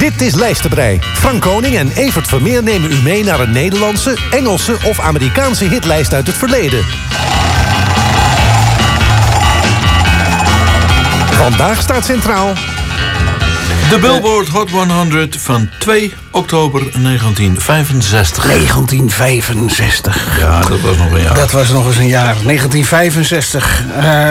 Dit is Lijstenbrei. Frank Koning en Evert Vermeer nemen u mee naar een Nederlandse, Engelse of Amerikaanse hitlijst uit het verleden. Vandaag staat centraal de Billboard Hot 100 van 2 oktober 1965. 1965. Ja, dat was nog een jaar. Dat was nog eens een jaar. 1965.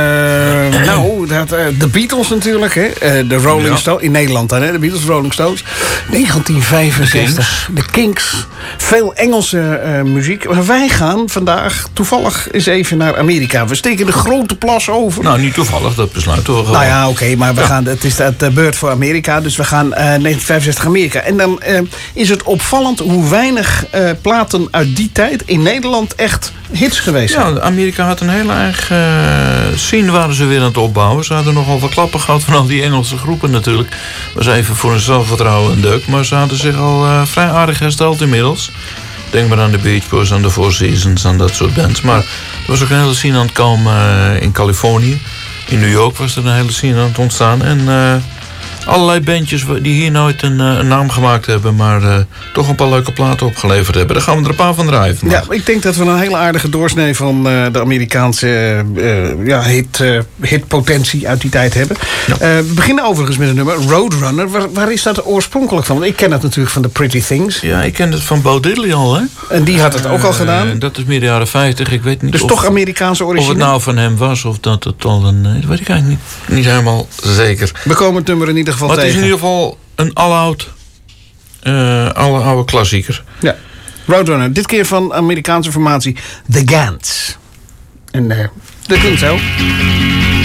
De Beatles natuurlijk. Hè? De Rolling Stones. In Nederland dan, hè? De Beatles, Rolling Stones. 1965. De Kinks. Veel Engelse muziek. Maar wij gaan vandaag toevallig eens even naar Amerika. We steken de grote plas over. Nou, niet toevallig. Dat besluiten we gewoon. Nou ja, oké, maar het is de beurt voor Amerika. Dus we gaan 1965 Amerika. En dan is het opvallend hoe weinig platen uit die tijd in Nederland echt hits geweest zijn. Ja, Amerika had een hele eigen scene waren ze weer aan het opbouwen. Ze hadden nogal wat klappen gehad van al die Engelse groepen natuurlijk. Was even voor hun zelfvertrouwen een deuk. Maar ze hadden zich al vrij aardig hersteld inmiddels. Denk maar aan de Beach Boys, aan de Four Seasons, aan dat soort bands. Maar er was ook een hele scene aan het komen in Californië. In New York was er een hele scene aan het ontstaan. En allerlei bandjes die hier nooit een naam gemaakt hebben, maar toch een paar leuke platen opgeleverd hebben. Daar gaan we er een paar van draaien vandaag. Ja, ik denk dat we een hele aardige doorsnee van de Amerikaanse hitpotentie uit die tijd hebben. Ja. We beginnen overigens met een nummer, Roadrunner. Waar is dat oorspronkelijk van? Want ik ken het natuurlijk van The Pretty Things. Ja, ik ken het van Bo Diddley al, hè? En die had het ook al gedaan? Dat is midden jaren 50. Ik weet niet dus toch Amerikaanse origine? Of het nou van hem was of dat het al een... Dat weet ik eigenlijk niet helemaal zeker. We komen het nummer in ieder geval maar tegen. Het is in ieder geval een oude klassieker. Ja, Roadrunner. Dit keer van Amerikaanse formatie The Gants. En dat klinkt zo.